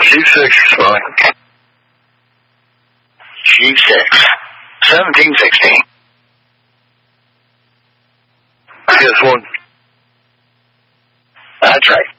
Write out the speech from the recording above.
G6 is fine. G6. 1716. PS1. That's right.